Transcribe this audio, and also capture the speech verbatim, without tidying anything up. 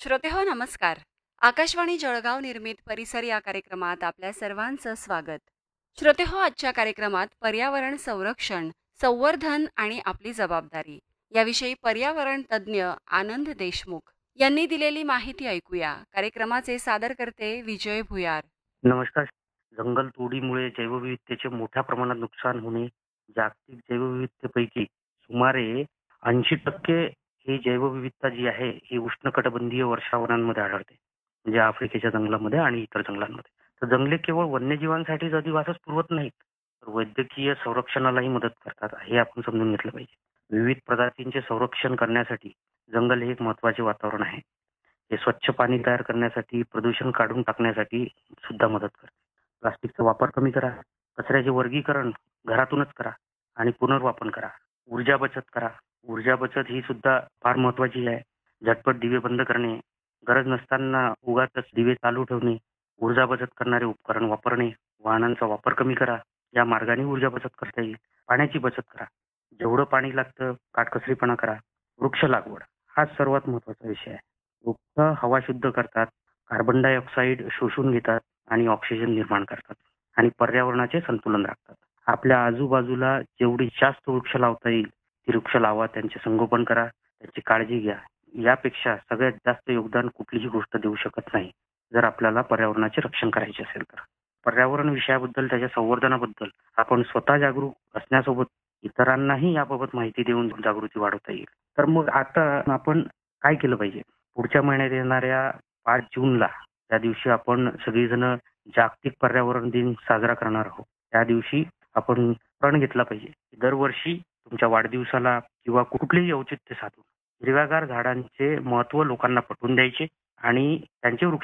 श्रोते हो नमस्कार. आकाशवाणी जळगाव निर्मित परिसर या कार्यक्रमात आपल्या सर्वांचं स्वागत. श्रोते हो आजच्या कार्यक्रमात पर्यावरण संरक्षण, संवर्धन आणि आपली जबाबदारी याविषयी पर्यावरण तज्ज्ञ आनंद देशमुख यांनी दिलेली माहिती ऐकूया. कार्यक्रमाचे सादर करते विजय भुयार. नमस्कार. जंगलतोडीमुळे जैवविविधतेचे मोठ्या प्रमाणात नुकसान होणे, जागतिक जैवविविधतेपैकी सुमारे ऐंशी टक्के ही जैवविविधता जी आहे ही उष्णकटिबंधीय वर्षावनांमध्ये आढळते. म्हणजे आफ्रिकेच्या जंगलामध्ये आणि इतर जंगलांमध्ये. तर जंगले केवळ वन्यजीवांसाठीच अधिवासच पुरवत नाहीत, तर वैद्यकीय संरक्षणालाही मदत करतात, हे आपण समजून घेतलं पाहिजे. विविध प्रजातींचे संरक्षण करण्यासाठी जंगल हे एक महत्त्वाचे वातावरण आहे. हे स्वच्छ पाणी तयार करण्यासाठी, प्रदूषण काढून टाकण्यासाठी सुद्धा मदत करते. प्लास्टिकचा वापर कमी करा, कचऱ्याचे वर्गीकरण घरातूनच करा आणि पुनर्वापर करा. ऊर्जा बचत करा. ऊर्जा बचत ही सुद्धा फार महत्त्वाची आहे. झटपट दिवे बंद करणे, गरज नसताना उगाचच दिवे चालू ठेवणे, ऊर्जा बचत करणारे उपकरण वापरणे, वाहनांचा वापर कमी करा. या मार्गाने ऊर्जा बचत करता येईल. पाण्याची बचत करा. जेवढं पाणी लागतं काटकसरीपणा करा. वृक्ष लागवड हाच सर्वात महत्त्वाचा विषय आहे. वृक्ष हवा शुद्ध करतात, कार्बन डायऑक्साईड शोषून घेतात आणि ऑक्सिजन निर्माण करतात आणि पर्यावरणाचे संतुलन राखतात. आपल्या आजूबाजूला जेवढी जास्त वृक्ष लावता येईल ती वृक्ष लावा, त्यांचे संगोपन करा, त्यांची काळजी घ्या. यापेक्षा सगळ्यात जास्त योगदान कुठलीही गोष्ट देऊ शकत नाही जर आपल्याला पर्यावरणाचे रक्षण करायचे असेल तर. पर्यावरण विषयाबद्दल, त्याच्या संवर्धनाबद्दल आपण स्वतः जागरूक असण्यासोबत इतरांनाही याबाबत माहिती देऊन जागृती वाढवता येईल. तर मग आता आपण काय केलं पाहिजे? पुढच्या महिन्यात येणाऱ्या पाच जूनला त्या दिवशी आपण सगळेजण जागतिक पर्यावरण दिन साजरा करणार आहोत. त्या दिवशी आपण प्रण घेतला पाहिजे. दरवर्षी तुमच्या वाढदिवसाला किंवा कुठलेही औचित्य साधून हिरव्यागार झाडांचे महत्त्व लोकांना पटवून द्यायचे आणि त्यांचे वृक्ष